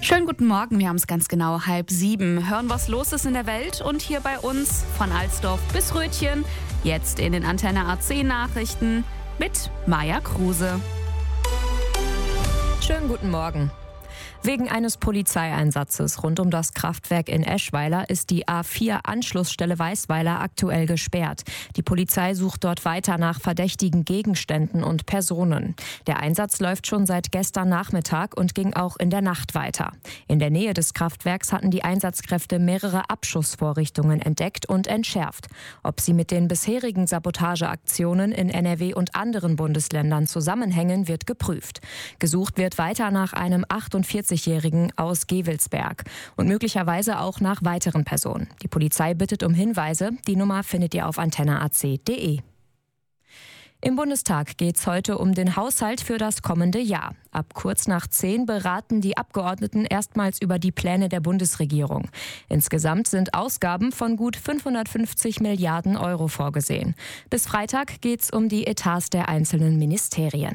Schönen guten Morgen, wir haben es ganz genau 6:30. Hören, was los ist in der Welt und hier bei uns von Alsdorf bis Rötchen. Jetzt in den Antenne AC Nachrichten mit Maja Kruse. Schönen guten Morgen. Wegen eines Polizeieinsatzes rund um das Kraftwerk in Eschweiler ist die A4-Anschlussstelle Weisweiler aktuell gesperrt. Die Polizei sucht dort weiter nach verdächtigen Gegenständen und Personen. Der Einsatz läuft schon seit gestern Nachmittag und ging auch in der Nacht weiter. In der Nähe des Kraftwerks hatten die Einsatzkräfte mehrere Abschussvorrichtungen entdeckt und entschärft. Ob sie mit den bisherigen Sabotageaktionen in NRW und anderen Bundesländern zusammenhängen, wird geprüft. Gesucht wird weiter nach einem 48-Jährigen aus Gevelsberg und möglicherweise auch nach weiteren Personen. Die Polizei bittet um Hinweise. Die Nummer findet ihr auf antenneac.de. Im Bundestag geht es heute um den Haushalt für das kommende Jahr. Ab kurz nach 10 beraten die Abgeordneten erstmals über die Pläne der Bundesregierung. Insgesamt sind Ausgaben von gut 550 Milliarden Euro vorgesehen. Bis Freitag geht es um die Etats der einzelnen Ministerien.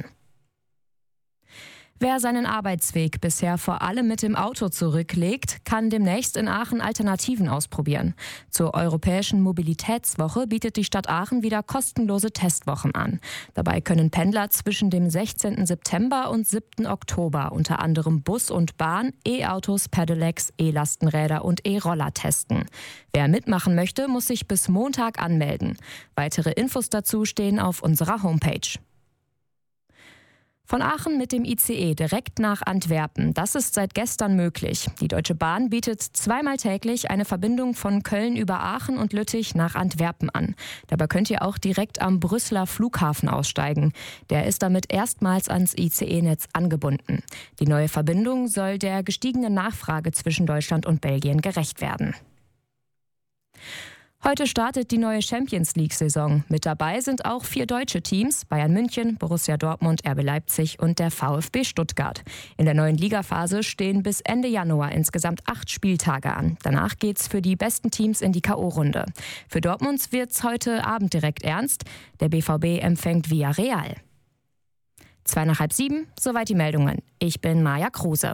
Wer seinen Arbeitsweg bisher vor allem mit dem Auto zurücklegt, kann demnächst in Aachen Alternativen ausprobieren. Zur Europäischen Mobilitätswoche bietet die Stadt Aachen wieder kostenlose Testwochen an. Dabei können Pendler zwischen dem 16. September und 7. Oktober unter anderem Bus und Bahn, E-Autos, Pedelecs, E-Lastenräder und E-Roller testen. Wer mitmachen möchte, muss sich bis Montag anmelden. Weitere Infos dazu stehen auf unserer Homepage. Von Aachen mit dem ICE direkt nach Antwerpen. Das ist seit gestern möglich. Die Deutsche Bahn bietet zweimal täglich eine Verbindung von Köln über Aachen und Lüttich nach Antwerpen an. Dabei könnt ihr auch direkt am Brüsseler Flughafen aussteigen. Der ist damit erstmals ans ICE-Netz angebunden. Die neue Verbindung soll der gestiegenen Nachfrage zwischen Deutschland und Belgien gerecht werden. Heute startet die neue Champions-League-Saison. Mit dabei sind auch 4 deutsche Teams: Bayern München, Borussia Dortmund, RB Leipzig und der VfB Stuttgart. In der neuen Ligaphase stehen bis Ende Januar insgesamt 8 Spieltage an. Danach geht's für die besten Teams in die K.O.-Runde. Für Dortmund wird's heute Abend direkt ernst. Der BVB empfängt Villarreal. 6:30, soweit die Meldungen. Ich bin Maja Kruse.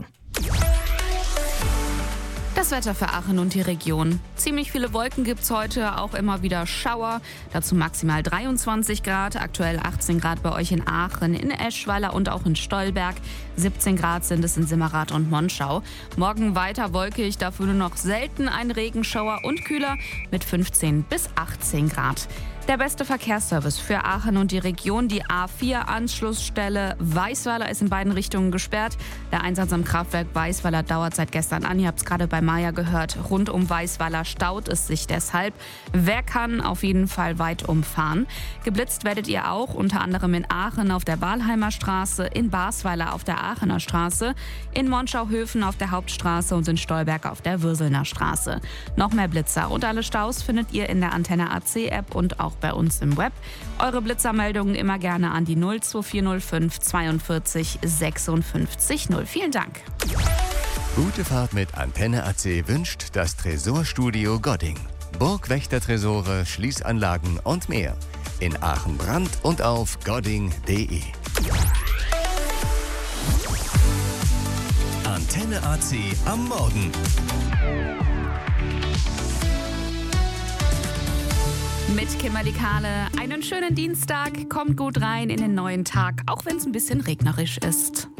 Das Wetter für Aachen und die Region. Ziemlich viele Wolken gibt's heute, auch immer wieder Schauer. Dazu maximal 23 Grad, aktuell 18 Grad bei euch in Aachen, in Eschweiler und auch in Stolberg. 17 Grad sind es in Simmerath und Monschau. Morgen weiter wolkig, dafür nur noch selten ein Regenschauer und kühler mit 15 bis 18 Grad. Der beste Verkehrsservice für Aachen und die Region, die A4-Anschlussstelle Weisweiler, ist in beiden Richtungen gesperrt. Der Einsatz am Kraftwerk Weisweiler dauert seit gestern an. Ihr habt es gerade bei Maja gehört. Rund um Weisweiler staut es sich deshalb. Wer kann, auf jeden Fall weit umfahren. Geblitzt werdet ihr auch, unter anderem in Aachen auf der Walheimer Straße, in Basweiler auf der Aachener Straße, in Monschau-Höfen auf der Hauptstraße und in Stolberg auf der Würselner Straße. Noch mehr Blitzer und alle Staus findet ihr in der Antenne AC-App und auch bei uns im Web. Eure Blitzermeldungen immer gerne an die 02405 42 56 0. Vielen Dank. Gute Fahrt mit Antenne AC wünscht das Tresorstudio Godding. Burgwächtertresore, Schließanlagen und mehr. In Aachen Brand und auf godding.de. Antenne AC am Morgen. Mit Kimberly Kahle einen schönen Dienstag. Kommt gut rein in den neuen Tag, auch wenn es ein bisschen regnerisch ist.